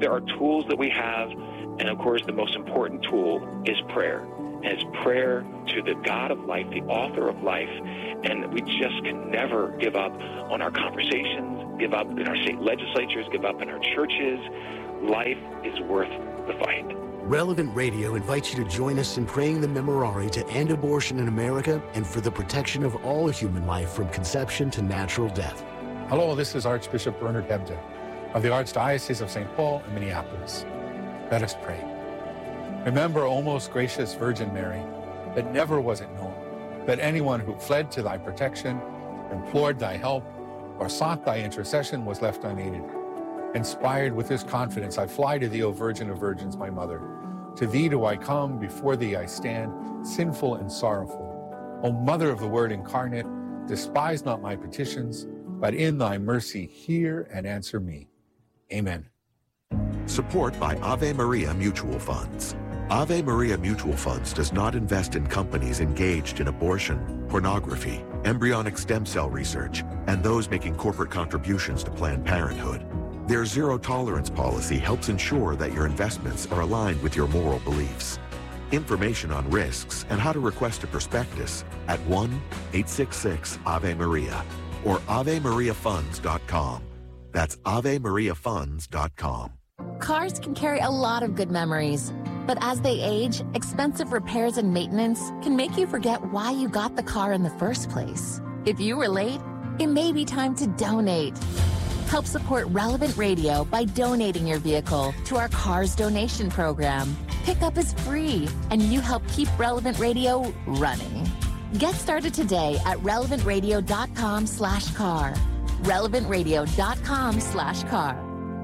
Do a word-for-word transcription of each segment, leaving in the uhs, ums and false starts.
there are tools that we have, and of course the most important tool is prayer. And it's prayer to the God of life, the author of life, and we just can never give up on our conversations, give up in our state legislatures, give up in our churches. Life is worth the fight. Relevant Radio invites you to join us in praying the Memorare to end abortion in America and for the protection of all human life from conception to natural death. Hello, this is Archbishop Bernard Hebda of the Archdiocese of Saint Paul in Minneapolis. Let us pray. Remember, O most gracious Virgin Mary, that never was it known that anyone who fled to thy protection, implored thy help, or sought thy intercession was left unaided. Inspired with this confidence, I fly to thee, O Virgin of Virgins, my mother. To thee do I come, before thee I stand, sinful and sorrowful. O Mother of the Word incarnate, despise not my petitions, but in thy mercy hear and answer me. Amen. Support by Ave Maria Mutual Funds. Ave Maria Mutual Funds does not invest in companies engaged in abortion, pornography, embryonic stem cell research, and those making corporate contributions to Planned Parenthood. Their zero-tolerance policy helps ensure that your investments are aligned with your moral beliefs. Information on risks and how to request a prospectus at one eight six six Ave Maria or ave maria funds dot com. That's ave maria funds dot com. Cars can carry a lot of good memories, but as they age, expensive repairs and maintenance can make you forget why you got the car in the first place. If you were late, it may be time to donate. Help support Relevant Radio by donating your vehicle to our Cars Donation Program. Pickup is free, and you help keep Relevant Radio running. Get started today at relevant radio dot com slash car. relevant radio dot com slash car.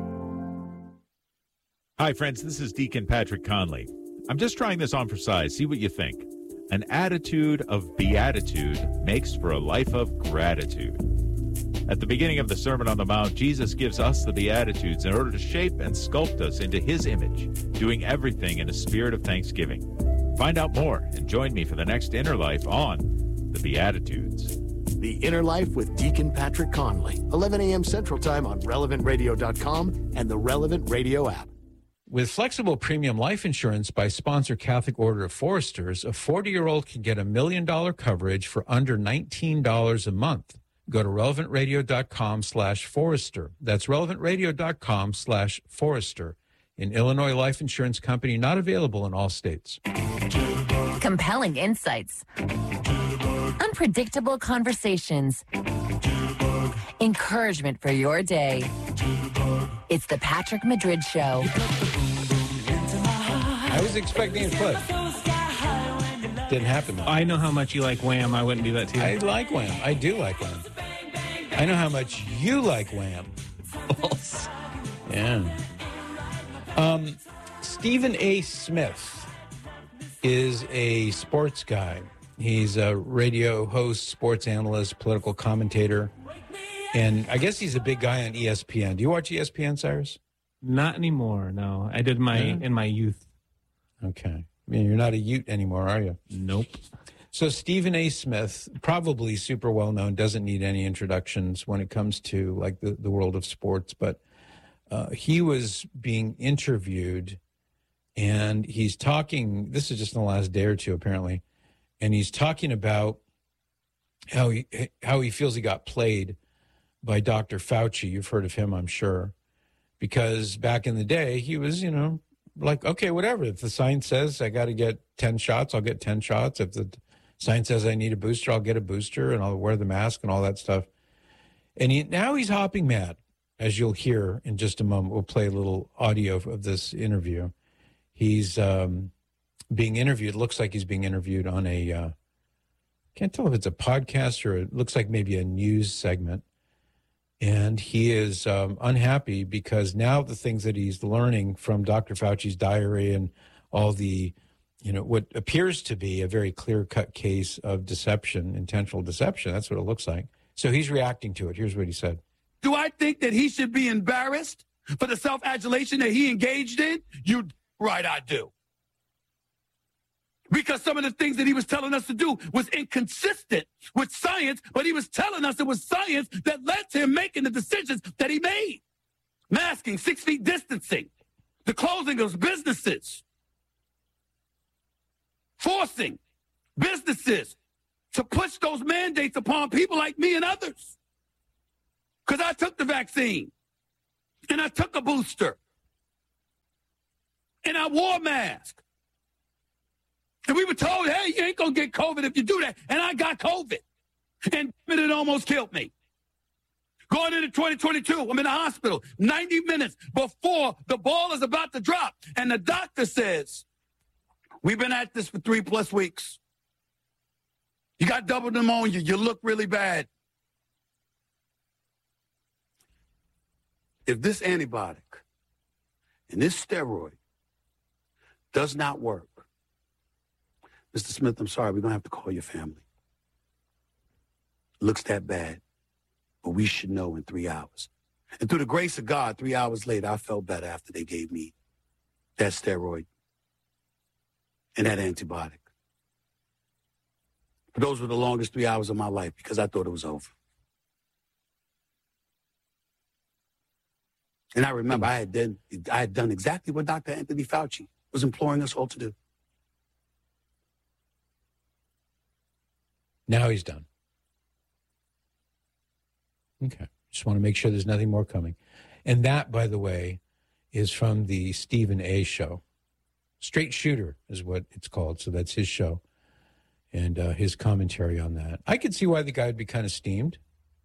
Hi, friends. This is Deacon Patrick Conley. I'm just trying this on for size. See what you think. An attitude of beatitude makes for a life of gratitude. At the beginning of the Sermon on the Mount, Jesus gives us the Beatitudes in order to shape and sculpt us into his image, doing everything in a spirit of thanksgiving. Find out more and join me for the next Inner Life on the Beatitudes. The Inner Life with Deacon Patrick Conley, eleven a.m. Central Time on relevant radio dot com and the Relevant Radio app. With flexible premium life insurance by Sponsor Catholic Order of Foresters, a forty-year-old can get a million-dollar coverage for under nineteen dollars a month. Go to relevant radio dot com slash Forester. That's relevant radio dot com slash Forester. An Illinois life insurance company not available in all states. Compelling insights. Unpredictable conversations. Encouragement for your day. It's the Patrick Madrid Show. I was expecting a clip. Didn't happen though. I know how much you like Wham. I wouldn't do that to you. I like Wham. I do like Wham. I know how much you like Wham. Yeah. Um, Stephen A. Smith is a sports guy. He's a radio host, sports analyst, political commentator, and I guess he's a big guy on E S P N. Do you watch E S P N, Cyrus? Not anymore, no. I did my yeah. in my youth. Okay. I mean, you're not a Ute anymore, are you? Nope. So Stephen A. Smith, probably super well-known, doesn't need any introductions when it comes to, like, the, the world of sports, but uh, he was being interviewed, and he's talking, this is just in the last day or two, apparently, and he's talking about how he, how he feels he got played by Doctor Fauci. You've heard of him, I'm sure, because back in the day, he was, you know, like, okay, whatever. If the science says I got to get ten shots, I'll get ten shots. If the science says I need a booster, I'll get a booster, and I'll wear the mask and all that stuff. And he, now he's hopping mad, as you'll hear in just a moment. We'll play a little audio of this interview. He's um, being interviewed. It looks like he's being interviewed on a, uh, can't tell if it's a podcast or it looks like maybe a news segment. And he is um, unhappy because now the things that he's learning from Doctor Fauci's diary and all the, you know, what appears to be a very clear-cut case of deception, intentional deception. That's what it looks like. So he's reacting to it. Here's what he said. Do I think that he should be embarrassed for the self-adulation that he engaged in? You right, I do. Because some of the things that he was telling us to do was inconsistent with science, but he was telling us it was science that led to him making the decisions that he made. Masking, six feet distancing, the closing of businesses, forcing businesses to push those mandates upon people like me and others. Because I took the vaccine, and I took a booster, and I wore a mask. And we were told, hey, you ain't going to get COVID if you do that. And I got COVID. And it almost killed me. Going into twenty twenty-two, I'm in the hospital ninety minutes before the ball is about to drop. And the doctor says, we've been at this for three plus weeks. You got double pneumonia. You look really bad. If this antibiotic and this steroid does not work, Mister Smith, I'm sorry, we're going to have to call your family. It looks that bad, but we should know in three hours. And through the grace of God, three hours later, I felt better after they gave me that steroid and that antibiotic. But those were the longest three hours of my life because I thought it was over. And I remember I had done, I had done exactly what Doctor Anthony Fauci was imploring us all to do. Now he's done. Okay. Just want to make sure there's nothing more coming. And that, by the way, is from the Stephen A. show. Straight Shooter is what it's called. So that's his show and uh, his commentary on that. I could see why the guy would be kind of steamed.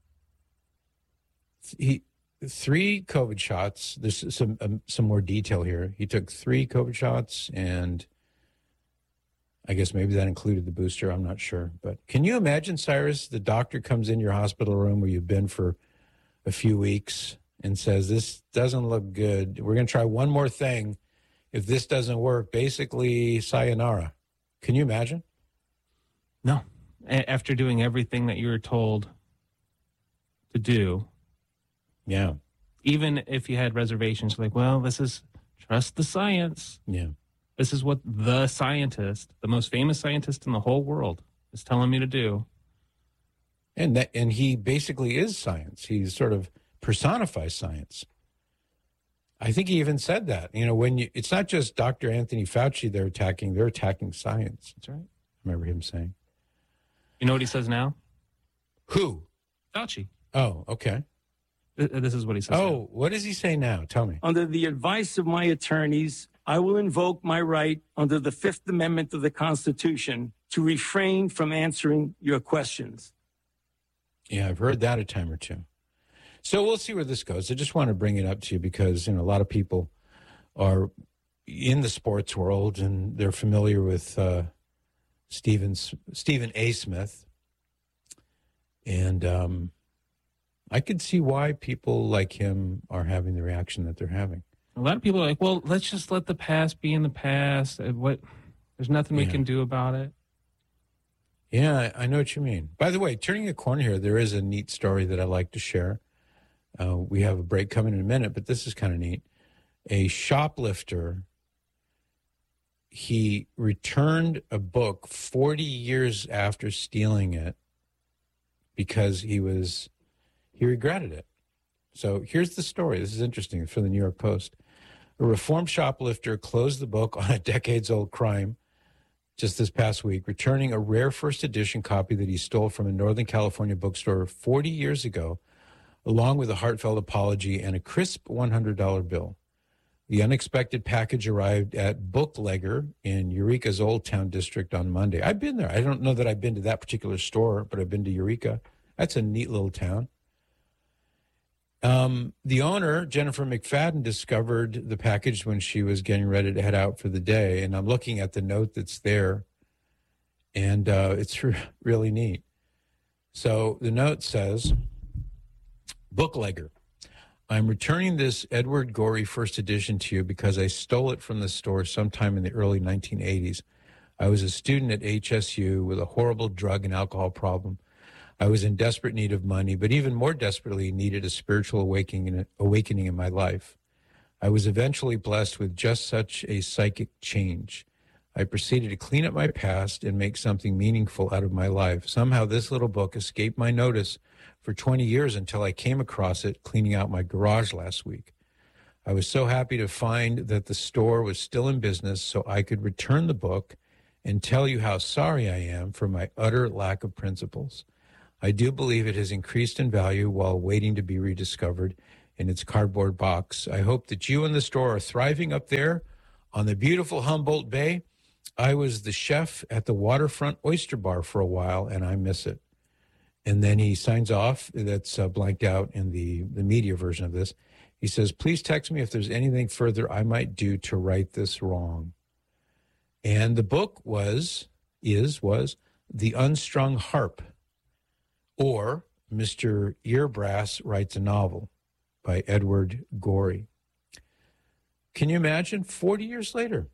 He three COVID shots. There's some um, some more detail here. He took three COVID shots, and I guess maybe that included the booster. I'm not sure. But can you imagine, Cyrus, the doctor comes in your hospital room where you've been for a few weeks and says, this doesn't look good. We're going to try one more thing. If this doesn't work, basically sayonara. Can you imagine? No. A- after doing everything that you were told to do. Yeah. Even if you had reservations, like, well, this is trust the science. Yeah. This is what the scientist, the most famous scientist in the whole world, is telling me to do. And that, and he basically is science. He sort of personifies science. I think he even said that. You know, when you, it's not just Doctor Anthony Fauci they're attacking, they're attacking science. That's right. I remember him saying. You know what he says now? Who? Fauci. Oh, okay. This is what he says. Oh, now. What does he say now? Tell me. Under the advice of my attorneys, I will invoke my right under the Fifth Amendment of the Constitution to refrain from answering your questions. Yeah, I've heard that a time or two. So we'll see where this goes. I just want to bring it up to you because, you know, a lot of people are in the sports world and they're familiar with uh, Stevens, Stephen A. Smith. And um, I could see why people like him are having the reaction that they're having. A lot of people are like, well, let's just let the past be in the past. What? There's nothing we yeah. can do about it. Yeah, I know what you mean. By the way, turning a corner here, there is a neat story that I'd like to share. Uh, we have a break coming in a minute, but this is kind of neat. A shoplifter, he returned a book forty years after stealing it because he was, he regretted it. So here's the story. This is interesting. It's from the New York Post. A reformed shoplifter closed the book on a decades-old crime just this past week, returning a rare first edition copy that he stole from a Northern California bookstore forty years ago, along with a heartfelt apology and a crisp one hundred dollar bill. The unexpected package arrived at Booklegger in Eureka's Old Town district on Monday. I've been there. I don't know that I've been to that particular store, but I've been to Eureka. That's a neat little town. Um, the owner, Jennifer McFadden, discovered the package when she was getting ready to head out for the day. And I'm looking at the note that's there, and uh, it's re- really neat. So the note says, Booklegger, I'm returning this Edward Gorey first edition to you because I stole it from the store sometime in the early nineteen eighties. I was a student at H S U with a horrible drug and alcohol problem. I was in desperate need of money, but even more desperately needed a spiritual awakening, awakening in my life. I was eventually blessed with just such a psychic change. I proceeded to clean up my past and make something meaningful out of my life. Somehow this little book escaped my notice for twenty years until I came across it cleaning out my garage last week. I was so happy to find that the store was still in business so I could return the book and tell you how sorry I am for my utter lack of principles. I do believe it has increased in value while waiting to be rediscovered in its cardboard box. I hope that you and the store are thriving up there on the beautiful Humboldt Bay. I was the chef at the waterfront oyster bar for a while, and I miss it. And then he signs off. That's uh, blanked out in the, the media version of this. He says, please text me if there's anything further I might do to right this wrong. And the book was, is, was The Unstrung Harp, or Mister Earbrass Writes a Novel by Edward Gorey. Can you imagine? forty years later.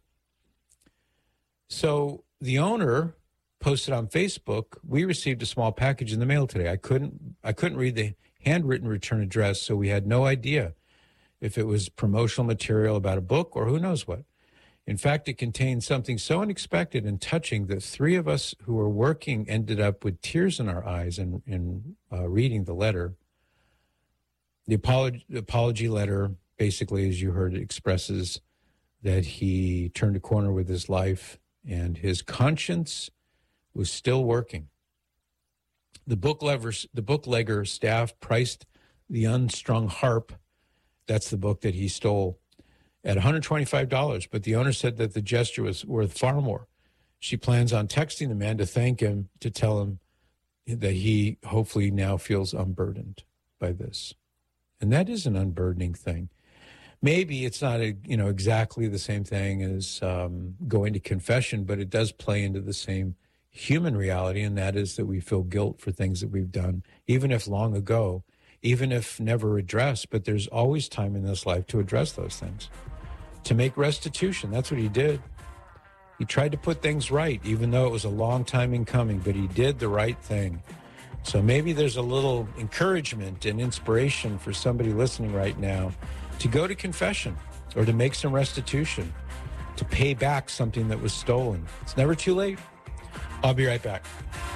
So the owner posted on Facebook, we received a small package in the mail today. I couldn't I couldn't read the handwritten return address, so we had no idea if it was promotional material about a book or who knows what. In fact, it contained something so unexpected and touching that three of us who were working ended up with tears in our eyes in, in uh, reading the letter. The apology, apology letter, basically, as you heard, expresses that he turned a corner with his life and his conscience was still working. The booklegger, the booklegger staff priced The Unstrung Harp, that's the book that he stole, at one hundred twenty-five dollars, but the owner said that the gesture was worth far more. She plans on texting the man to thank him, to tell him that he hopefully now feels unburdened by this. And that is an unburdening thing. Maybe it's not a, you know, exactly the same thing as um, going to confession, but it does play into the same human reality, and that is that we feel guilt for things that we've done, even if long ago, even if never addressed, but there's always time in this life to address those things, to make restitution. That's what he did. He tried to put things right, even though it was a long time in coming, but he did the right thing. So maybe there's a little encouragement and inspiration for somebody listening right now to go to confession or to make some restitution, to pay back something that was stolen. It's never too late. I'll be right back.